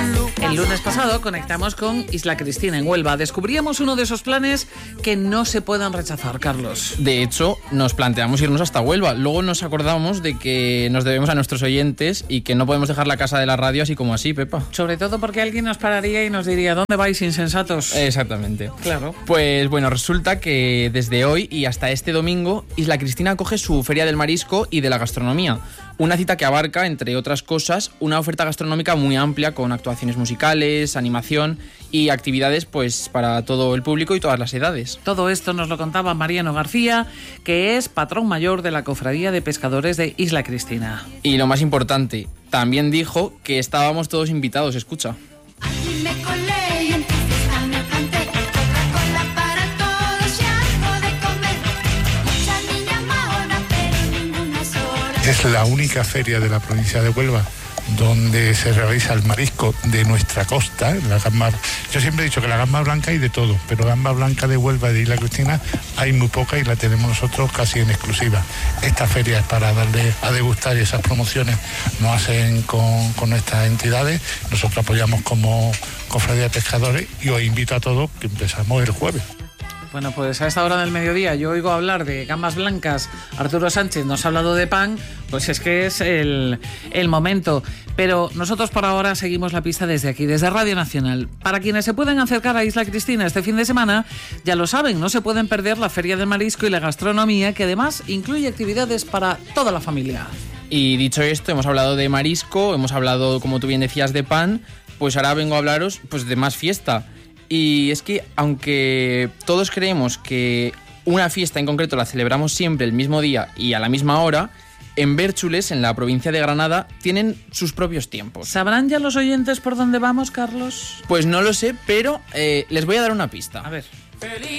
El lunes pasado conectamos con Isla Cristina en Huelva. Descubríamos uno de esos planes que no se pueden rechazar, Carlos. De hecho, nos planteamos irnos hasta Huelva. Luego nos acordamos de que nos debemos a nuestros oyentes y que no podemos dejar la casa de la radio así como así, Pepa. Sobre todo porque alguien nos pararía y nos diría: ¿dónde vais, insensatos? Exactamente. Claro. Pues bueno, resulta que desde hoy y hasta este domingo, Isla Cristina acoge su Feria del Marisco y de la Gastronomía. Una cita que abarca, entre otras cosas, una oferta gastronómica muy amplia con actuaciones musicales, animación y actividades pues para todo el público y todas las edades. Todo esto nos lo contaba Mariano García, que es patrón mayor de la Cofradía de Pescadores de Isla Cristina. Y lo más importante, también dijo que estábamos todos invitados, escucha. Aquí me colé y en tu fiesta me planté. Coca-Cola para todos y algo de comer. Mucha niña mahona, pero ninguna sola. Es la única feria de la provincia de Huelva donde se realiza el marisco de nuestra costa, la gamba. Yo siempre he dicho que la gamba blanca hay de todo, pero gamba blanca de Huelva y de Isla Cristina hay muy poca y la tenemos nosotros casi en exclusiva. Esta feria es para darle a degustar y esas promociones nos hacen con estas entidades. Nosotros apoyamos como Cofradía de Pescadores y os invito a todos que empezamos el jueves. Bueno, pues a esta hora del mediodía yo oigo hablar de gambas blancas. Arturo Sánchez nos ha hablado de pan, pues es que es el momento. Pero nosotros por ahora seguimos la pista desde aquí, desde Radio Nacional. Para quienes se pueden acercar a Isla Cristina este fin de semana, ya lo saben, no se pueden perder la Feria del Marisco y la Gastronomía, que además incluye actividades para toda la familia. Y dicho esto, hemos hablado de marisco, hemos hablado, como tú bien decías, de pan, pues ahora vengo a hablaros pues de más fiesta. Y es que, aunque todos creemos que una fiesta en concreto la celebramos siempre el mismo día y a la misma hora, en Bérchules, en la provincia de Granada, tienen sus propios tiempos. ¿Sabrán ya los oyentes por dónde vamos, Carlos? Pues no lo sé, pero les voy a dar una pista. A ver.